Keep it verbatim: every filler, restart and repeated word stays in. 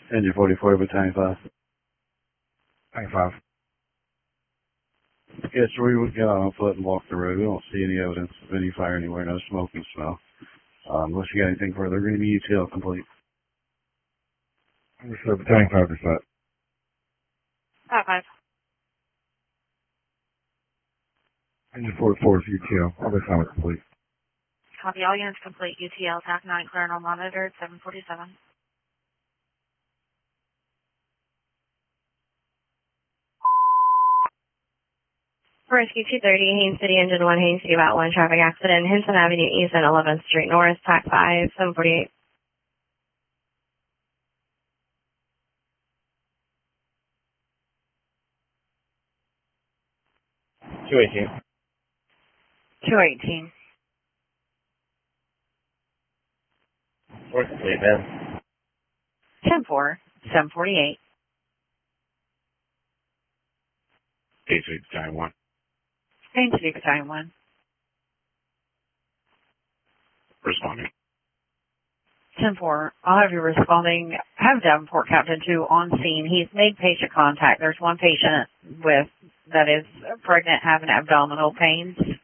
Engine forty-four, battalion five. Battalion five. Yes, sir, we would get out on foot and walk the road. We don't see any evidence of any fire anywhere, no smoke and smell. Um, unless you got anything further, we're going to be U T L complete. Understood. Battalion five to set. Five five. Engine forty-four is U T L. All this time is complete. Copy, all units complete. U T L, T A C nine, clear and all monitored, seven forty-seven. Rescue two thirty, Haines City, Engine one, Haines City, about one, traffic accident, Hinton Avenue East and eleventh Street North, T A C five, seven forty-eight. two eighteen. two eighteen. We're complete, man. ten four, seven forty-eight. Haines City, battalion one. Haines City, battalion one. Responding. ten four, I'll have you responding. Have Davenport Captain two on scene. He's made patient contact. There's one patient with that is pregnant having abdominal pains.